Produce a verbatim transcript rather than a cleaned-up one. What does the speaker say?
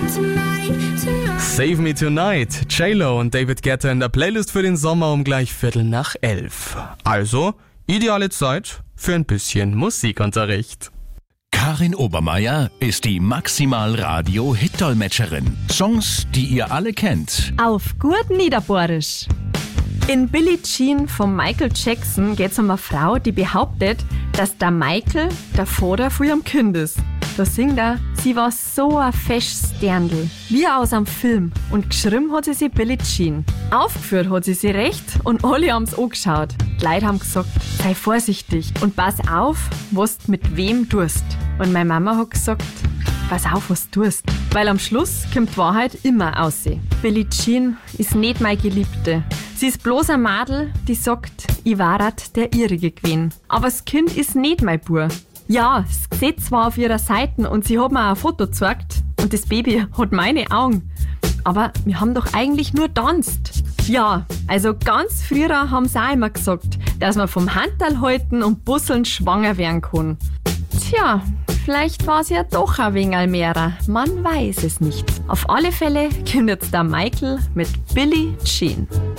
Save Me Tonight, J-Lo und David Guetta in der Playlist für den Sommer um gleich Viertel nach elf. Also, ideale Zeit für ein bisschen Musikunterricht. Karin Obermeier ist die Maximal-Radio-Hit-Dolmetscherin. Songs, die ihr alle kennt. Auf gut Niederbohrisch. In Billie Jean von Michael Jackson geht es um eine Frau, die behauptet, dass der Michael der Vater von ihrem Kind ist. Da singt er, sie war so ein festes Sterndl, wie aus einem Film. Und geschrieben hat sie sich Billie Jean. Aufgeführt hat sie sie recht und alle haben's angeschaut. Die Leute haben gesagt, sei vorsichtig und pass auf, was du mit wem tust. Und meine Mama hat gesagt, pass auf, was du tust. Weil am Schluss kommt die Wahrheit immer raus. Billie Jean ist nicht meine Geliebte. Sie ist bloß ein Madel, die sagt, ich war der ihrige gewesen. Aber das Kind ist nicht mein Bub. Ja, es sieht zwar auf ihrer Seite und sie hat mir ein Foto gezeigt und das Baby hat meine Augen. Aber wir haben doch eigentlich nur tanzt. Ja, also ganz früher haben sie auch immer gesagt, dass man vom Handteil halten und busseln schwanger werden kann. Tja, vielleicht war es ja doch ein wenig mehrer. Man weiß es nicht. Auf alle Fälle kommt jetzt der Michael mit Billie Jean.